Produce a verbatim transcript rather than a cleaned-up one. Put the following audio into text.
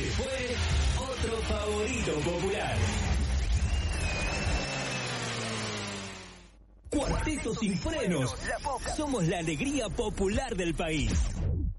fue otro favorito popular. Cuarteto Sin Frenos. Somos la alegría popular del país.